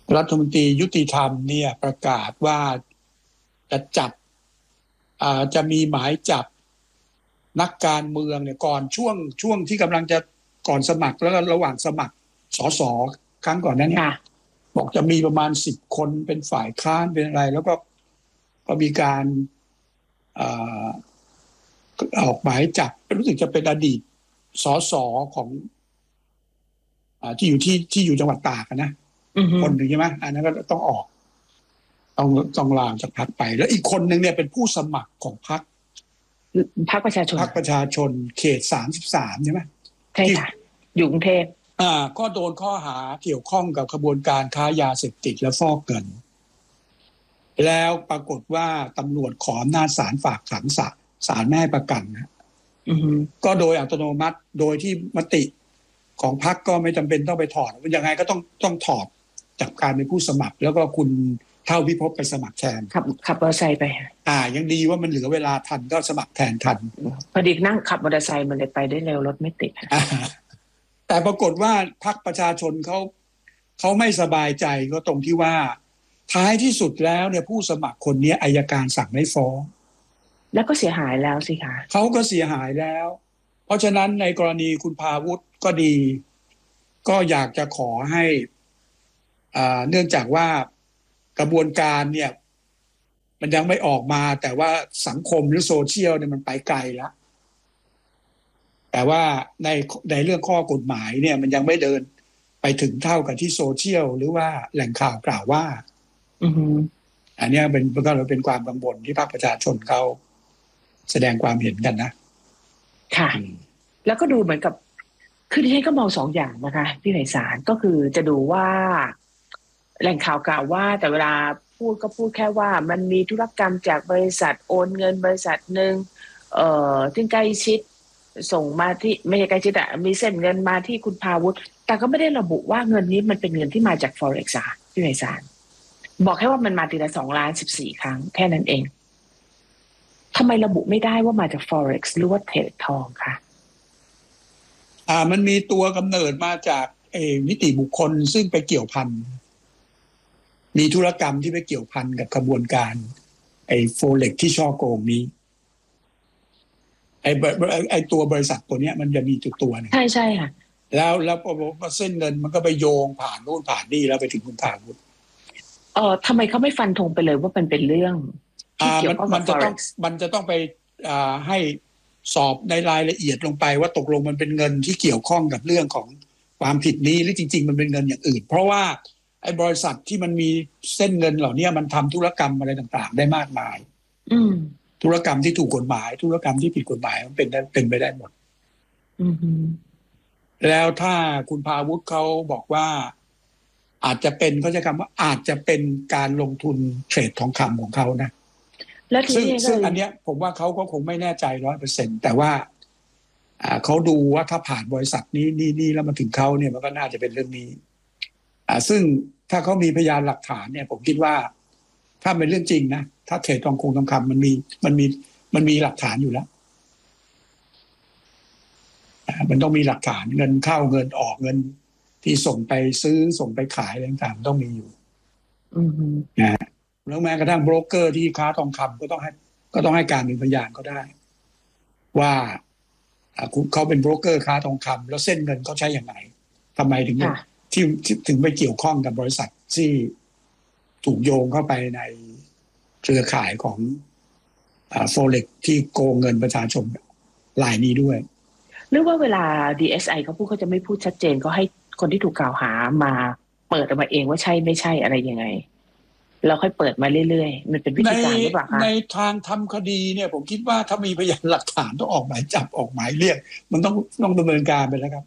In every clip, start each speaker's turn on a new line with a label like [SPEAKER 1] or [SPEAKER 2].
[SPEAKER 1] รัฐมนตรียุติธรรมเนี่ยประกาศว่าจะจับจะมีหมายจับนักการเมืองเนี่ยก่อนช่วงที่กำลังจะก่อนสมัครแล้วระหว่างสมัครสสครั้งก่อนนั้นเนี่ยบอกจะมีประมาณ10 คนเป็นฝ่ายค้านเป็นอะไรแล้วก็มีการออกหมายจับรู้สึกจะเป็นอดีตสสของที่อยู่จังหวัดตากนะคนหนึ่งใช่ไหมอันนั้นก็ต้องออกต้องลาจากพรรคไปแล้วอีกคนหนึ่งเนี่ยเป็นผู้สมัครของพรรค
[SPEAKER 2] ประชาชน
[SPEAKER 1] เขต33ใช่ไหม
[SPEAKER 2] ใช่ค่ะอยู่กรุงเทพ
[SPEAKER 1] ก็โดนข้อหาเกี่ยวข้องกับขบวนการค้ายาเสพติดและฟอกเงินแล้วปรากฏว่าตำรวจขออำนาจศาลฝากขังศาลไม่ให้ประกันนะก็โดยอัตโนมัติโดยที่มติของพรรคก็ไม่จำเป็นต้องไปถอดยังไงก็ต้องถอดจากการเป็นผู้สมัครแล้วก็คุณเท่าพิภพไปสมัครแทน
[SPEAKER 2] ขับมอเตอร์ไซค์ไป
[SPEAKER 1] ยังดีว่ามันเหลือเวลาทันก็สมัครแทนทัน
[SPEAKER 2] พอดีนั่งขับมอเตอร์ไซค์มันเลยไปได้เร็วรถไม่ติด
[SPEAKER 1] แต่ปรากฏว่าพรรคประชาชนเขาไม่สบายใจก็ตรงที่ว่าท้ายที่สุดแล้วเนี่ยผู้สมัครคนนี้อัยการสั่งไม่ฟ้อง
[SPEAKER 2] แล้วก็เสียหายแล้วสิคะ
[SPEAKER 1] เขาก็เสียหายแล้วเพราะฉะนั้นในกรณีคุณพาวุฒิก็ดีก็อยากจะขอให้เนื่องจากว่ากระบวนการเนี่ยมันยังไม่ออกมาแต่ว่าสังคมหรือโซเชียลเนี่ยมันไปไกลแล้วแต่ว่าในเรื่องข้อกฎหมายเนี่ยมันยังไม่เดินไปถึงเท่ากับที่โซเชียลหรือว่าแหล่งข่าวกล่าวว่าอันนี้เป็นความกังวลที่พรรคประชาชนเขาแสดงความเห็นกันนะ
[SPEAKER 2] ค่ะแล้วก็ดูเหมือนกับคือที่ฉันก็มอง2 อย่างนะคะพี่ไพศาลก็คือจะดูว่าแหล่งข่าวกล่าวว่าแต่เวลาพูดก็พูดแค่ว่ามันมีธุรกรรมจากบริษัทโอนเงินบริษัทหนึ่งที่ใกล้ชิดส่งมาที่ไม่ใช่ใกล้ชิดมีเส้นเงินมาที่คุณพาวุฒิแต่ก็ไม่ได้ระบุว่าเงินนี้มันเป็นเงินที่มาจาก Forex พี่ไพศาลบอกแค่ว่ามันมาทีละ2,14,000,000 ครั้งแค่นั้นเองทำไมระบุไม่ได้ว่ามาจาก Forex หรือว่าเทรดทองคะ
[SPEAKER 1] มันมีตัวกำเนิดมาจากนิติบุคคลซึ่งไปเกี่ยวพันมีธุรกรรมที่ไปเกี่ยวพันกับกระบวนการโฟเร็กที่ช่อโกงนี้ตัวบริษัทตัวนี้มันจะมีตัวนึง
[SPEAKER 2] ใช่ค่ะ
[SPEAKER 1] แล้วพอเส้นเงินมันก็ไปโยงผ่านนู่นผ่านนี่แล้วไปถึงคุณพาวุฒิ
[SPEAKER 2] ทำไมเขาไม่ฟันธงไปเลยว่ามันเป็นเรื่องที่เกี่ยวข้องกับ Forex
[SPEAKER 1] มันจะต้องไปให้สอบในรายละเอียดลงไปว่าตกลงมันเป็นเงินที่เกี่ยวข้องกับเรื่องของความผิดนี้หรือจริงๆมันเป็นเงินอย่างอื่นเพราะว่าไอ้บริษัทที่มันมีเส้นเงินเหล่านี้มันทำธุรกรรมอะไรต่างๆได้มากมายธุรกรรมที่ถูกกฎหมายธุรกรรมที่ผิดกฎหมายมันเป็นไปได้หมดแล้วถ้าคุณพาวุฒิเขาบอกว่าอาจจะเป็นเขาใช้คำว่าอาจจะเป็นการลงทุนเทรดทองคำของเขานะซึ่งอันเนี้ยผมว่าเขาก็คงไม่แน่ใจ 100% แต่ว่าเขาดูว่าถ้าผ่านบริษัทนี้แล้วมาถึงเขาเนี่ยมันก็น่าจะเป็นเรื่องนี้ซึ่งถ้าเขามีพยานหลักฐานเนี่ยผมคิดว่าถ้าเป็นเรื่องจริงนะถ้าเทรดทองคำมันมีหลักฐานอยู่แล้วมันต้องมีหลักฐานเงินเข้าเงินออกเงินที่ส่งไปซื้อส่งไปขายอะไรต่างๆต้องมีอยู่นะแล้วแม้กระทั่งโบรกเกอร์ที่ค้าทองคำก็ต้องให้การเป็นพยานก็ได้ว่าเขาเป็นโบรกเกอร์ค้าทองคำแล้วเส้นเงินเขาใช้อย่างไรทำไมถึงไปเกี่ยวข้องกับบริษัทที่ถูกโยงเข้าไปในเครือข่ายของโฟเร็กที่โกงเงินประชาชนรายนี้ด้วย
[SPEAKER 2] หรือว่าเวลา DSI เขาพูดเขาจะไม่พูดชัดเจนก็ให้คนที่ถูกกล่าวหามาเปิดออกมาเองว่าใช่ไม่ใช่อะไรยังไงเราค่อยเปิดมาเรื่อยๆมันเป็นวิธีการหรือเปล่าคะ
[SPEAKER 1] ในทางทำคดีเนี่ยผมคิดว่าถ้ามีพยานหลักฐานต้องออกหมายจับออกหมายเรียกมันต้องดำเนินการไปแล้วครับ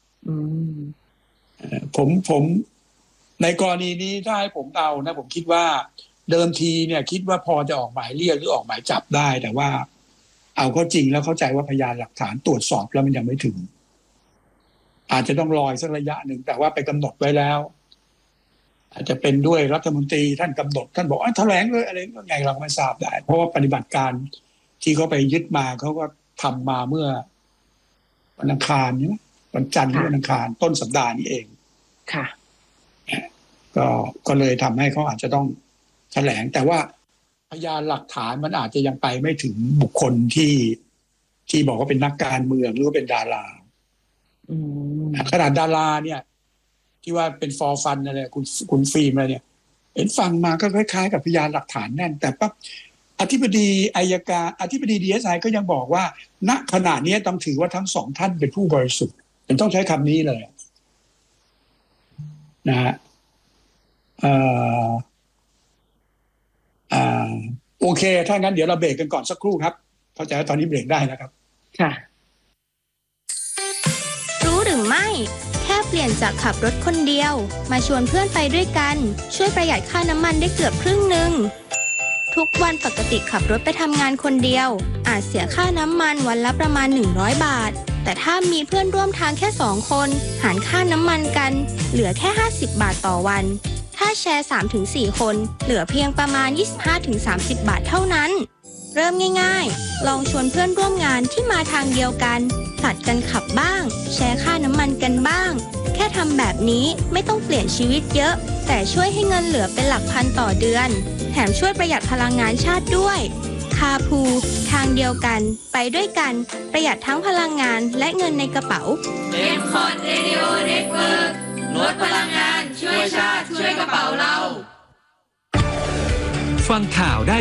[SPEAKER 1] ผมในกรณีนี้ถ้าให้ผมเอานะผมคิดว่าเดิมทีเนี่ยคิดว่าพอจะออกหมายเรียกหรือออกหมายจับได้แต่ว่าเอาเข้าจริงแล้วเข้าใจว่าพยานหลักฐานตรวจสอบแล้วมันยังไม่ถึงอาจจะต้องรอสักระยะหนึ่งแต่ว่าไปกำหนดไว้แล้วอาจจะเป็นด้วยรัฐมนตรีท่านกำหนดท่านบอกแถลงเลยอะไรก็ไงเราไม่ทราบได้เพราะว่าปฏิบัติการที่เขาไปยึดมาเขาก็ทำมาเมื่อวันอังคารใช่ไหมวันจันทร์หรือวันอังคารต้นสัปดาห์นี้เอง
[SPEAKER 2] ค่ะ
[SPEAKER 1] ก็ก็เลยทำให้เขาอาจจะต้องแถลงแต่ว่าพยานหลักฐานมันอาจจะยังไปไม่ถึงบุคคลที่บอกว่าเป็นนักการเมืองหรือว่าเป็นดาราขนาดดาราเนี่ยที่ว่าเป็นฟอร์ฟันอะไรคุณฟิล์มอะไรเนี่ยเห็นฟังมาก็คล้ายๆกับพยานหลักฐานแน่นแต่ปั๊บอธิบดีอัยการอธิบดี DSI ก็ยังบอกว่าณขณะนี้ต้องถือว่าทั้งสองท่านเป็นผู้บริสุทธิ์ผมต้องใช้คำนี้เลยนะฮะโอเคถ้างั้นเดี๋ยวเราเบรกกันก่อนสักครู่ครับเข้าใจว่าตอนนี้เบรกได้แล้วครับ
[SPEAKER 2] ค่ะ
[SPEAKER 3] รู้หรือไม่แค่เปลี่ยนจากขับรถคนเดียวมาชวนเพื่อนไปด้วยกันช่วยประหยัดค่าน้ำมันได้เกือบครึ่งหนึ่งทุกวันปกติขับรถไปทำงานคนเดียวอาจเสียค่าน้ำมันวันละประมาณ100 บาทแต่ถ้ามีเพื่อนร่วมทางแค่2 คนหารค่าน้ำมันกันเหลือแค่50 บาทต่อวันถ้าแชร์ 3-4 คนเหลือเพียงประมาณ 25-30 บาทเท่านั้นเริ่มง่ายๆลองชวนเพื่อนร่วมงานที่มาทางเดียวกันผลัดกันขับบ้างแชร์ค่าน้ำมันกันบ้างแค่ทำแบบนี้ไม่ต้องเปลี่ยนชีวิตเยอะแต่ช่วยให้เงินเหลือเป็นหลักพันต่อเดือนแถมช่วยประหยัดพลังงานชาติด้วยคาพูทางเดียวกันไปด้วยกันประหยัดทั้งพลังงานและเงินในกระเป๋า
[SPEAKER 4] M-Con Radio Network ลดพลังงานช่วยชาติช่วยกระเป๋าเรา
[SPEAKER 5] ฟังข่าวได้